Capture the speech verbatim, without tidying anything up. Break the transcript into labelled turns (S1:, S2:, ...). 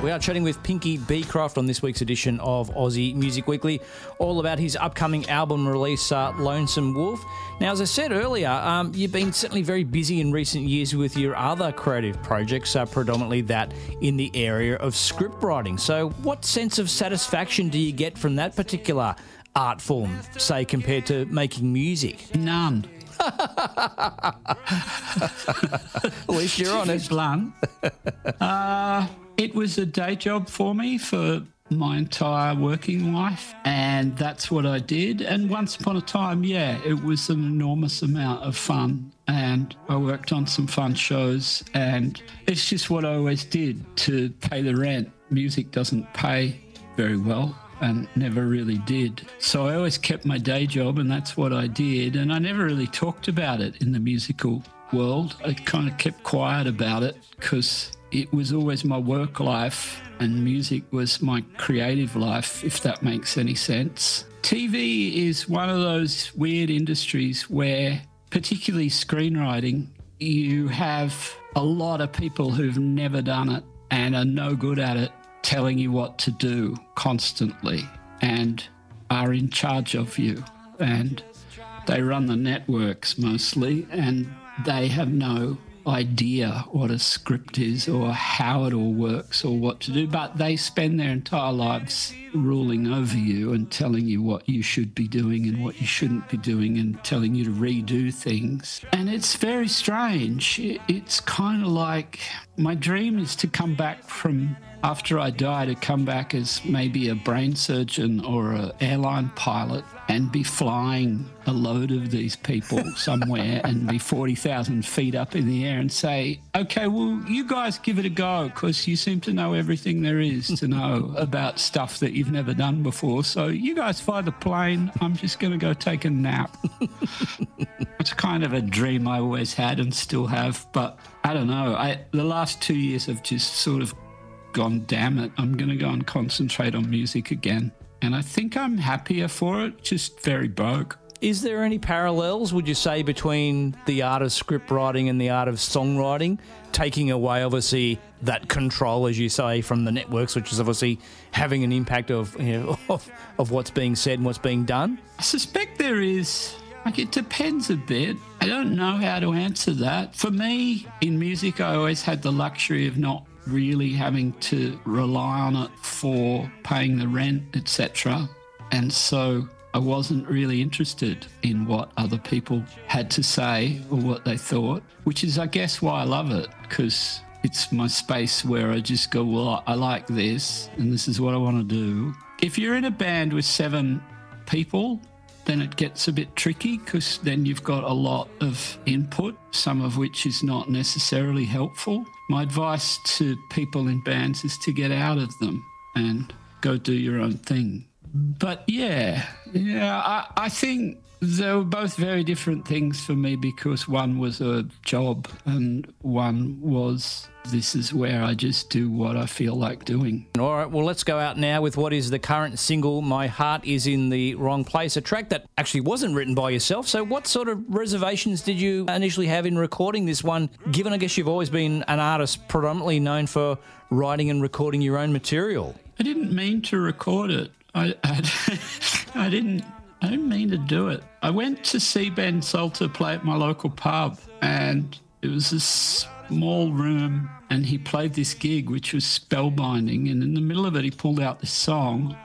S1: We are chatting with Pinky Beecroft on this week's edition of Aussie Music Weekly, all about his upcoming album release, uh, Lonesome Wolf. Now, as I said earlier, um, you've been certainly very busy in recent years with your other creative projects, uh, predominantly that in the area of script writing. So what sense of satisfaction do you get from that particular art form, say, compared to making music?
S2: None.
S1: At least you're honest.
S2: Blunt. Uh, it was a day job for me for my entire working life, and that's what I did. And once upon a time, yeah, it was an enormous amount of fun, and I worked on some fun shows, and it's just what I always did to pay the rent. Music doesn't pay very well, and never really did. So I always kept my day job, and that's what I did. And I never really talked about it in the musical world. I kind of kept quiet about it because it was always my work life and music was my creative life, if that makes any sense. T V is one of those weird industries where, particularly screenwriting, you have a lot of people who've never done it and are no good at it telling you what to do constantly and are in charge of you. And they run the networks mostly, and they have no idea what a script is or how it all works or what to do, but they spend their entire lives ruling over you and telling you what you should be doing and what you shouldn't be doing and telling you to redo things. And it's very strange. It's kind of like my dream is to come back from after I die, to come back as maybe a brain surgeon or an airline pilot and be flying a load of these people somewhere and be forty thousand feet up in the air and say, okay, well, you guys give it a go because you seem to know everything there is to know about stuff that you've never done before. So you guys fly the plane. I'm just going to go take a nap. It's kind of a dream I always had and still have, but I don't know. I, the last two years have just sort of gone, damn it, I'm going to go and concentrate on music again. And I think I'm happier for it, just very broke.
S1: Is there any parallels, would you say, between the art of script writing and the art of songwriting, taking away, obviously, that control, as you say, from the networks, which is obviously having an impact of, you know, of, of what's being said and what's being done?
S2: I suspect there is. Like, it depends a bit. I don't know how to answer that. For me, in music, I always had the luxury of not really having to rely on it for paying the rent, et cetera. And so I wasn't really interested in what other people had to say or what they thought, which is, I guess, why I love it, because it's my space where I just go, well, I like this and this is what I want to do. If you're in a band with seven people, then it gets a bit tricky because then you've got a lot of input, some of which is not necessarily helpful. My advice to people in bands is to get out of them and go do your own thing. But yeah, yeah, I, I think they were both very different things for me because one was a job and one was this is where I just do what I feel like doing.
S1: All right, well, let's go out now with what is the current single, My Heart Is in the Wrong Place, a track that actually wasn't written by yourself. So what sort of reservations did you initially have in recording this one, given I guess you've always been an artist predominantly known for writing and recording your own material?
S2: I didn't mean to record it. I, I, I didn't I didn't mean to do it. I went to see Ben Salter play at my local pub, and it was a small room, and he played this gig which was spellbinding, and in the middle of it he pulled out this song